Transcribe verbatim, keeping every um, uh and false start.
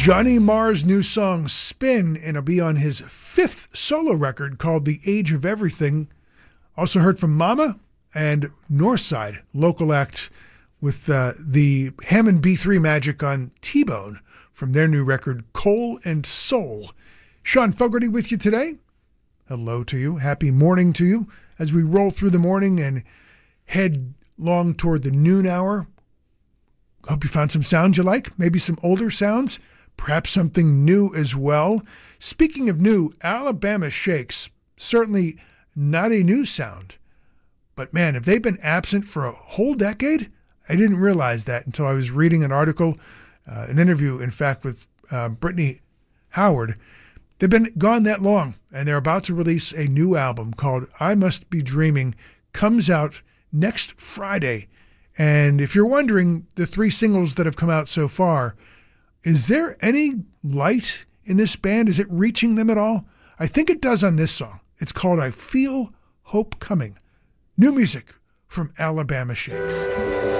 Johnny Marr's new song, Spin, and it'll be on his fifth solo record called The Age of Everything. Also heard from Mama and Northside, local act with uh, the Hammond B three magic on T-Bone from their new record, Coal and Soul. Sean Fogarty with you today. Hello to you. Happy morning to you as we roll through the morning and head long toward the noon hour. Hope you found some sounds you like, maybe some older sounds, perhaps something new as well. Speaking of new, Alabama Shakes, certainly not a new sound. But man, have they been absent for a whole decade? I didn't realize that until I was reading an article, uh, an interview, in fact, with uh, Brittany Howard. They've been gone that long, and they're about to release a new album called I Must Be Dreaming. Comes out next Friday. And if you're wondering, the three singles that have come out so far, is there any light in this band? Is it reaching them at all? I think it does on this song. It's called I Feel Hope Coming. New music from Alabama Shakes.